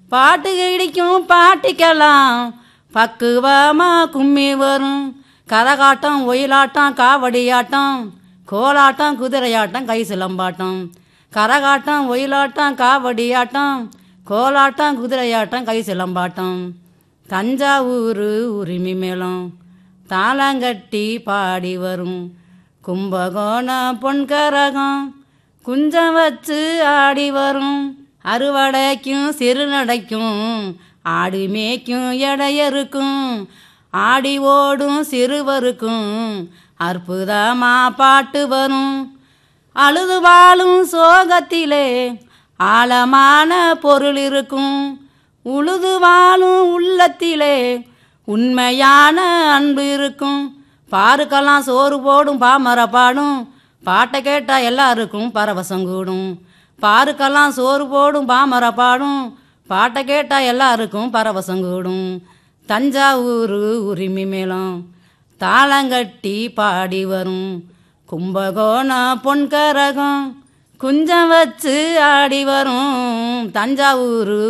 பாட்டு இடிக்கும் பாட்டிக்கலாம் பக்குவமா கும்மி வரும். கரகாட்டம் ஒயிலாட்டம் காவடியாட்டம் கோலாட்டம் குதிரையாட்டம் கை சிலம்பாட்டம். கரகாட்டம் ஒயிலாட்டம் காவடியாட்டம் கோலாட்டம் குதிரையாட்டம் கை சிலம்பாட்டம். தஞ்சாவூர் உரிமை மேளம் தாளங்கட்டி பாடி வரும். கும்பகோணம் பொன்கரகம் குஞ்சம் வச்சு ஆடி வரும். அறுவடைக்கும் சிறுநடைக்கும் ஆடி மேய்க்கும் எடையருக்கும் ஆடி ஓடும் சிறுவருக்கும் அற்புதமா பாட்டு வரும். அழுது வாழும் சோகத்திலே ஆழமான பொருள் இருக்கும். உழுது வாழும் உள்ளத்திலே உண்மையான அன்பு இருக்கும். பாருக்கெல்லாம் சோறு போடும் பாமர பாடும் பாட்டை கேட்டால் எல்லாருக்கும் பரவசம் கூடும். பாருக்கெல்லாம் சோறு போடும் பாமர பாடும் பாட்டை கேட்டால் எல்லாருக்கும் பரவசம் கூடும். தஞ்சாவூர் உரிமை மேளம் தாளங்கட்டி பாடி வரும். கும்பகோணம் பொன்கரகம் குஞ்சம் வச்சு ஆடி வரும். தஞ்சாவூர்